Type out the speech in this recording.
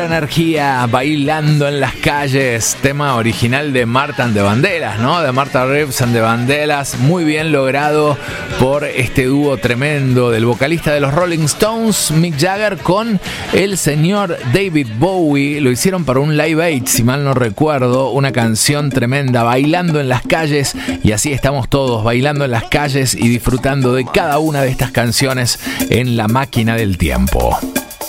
energía, bailando en las calles, tema original de Marta and the Vandellas, ¿no? De Martha Reeves and the Vandellas, muy bien logrado por este dúo tremendo del vocalista de los Rolling Stones, Mick Jagger, con el señor David Bowie. Lo hicieron para un Live Aid, si mal no recuerdo, una canción tremenda, bailando en las calles, y así estamos todos bailando en las calles y disfrutando de cada una de estas canciones en la máquina del tiempo.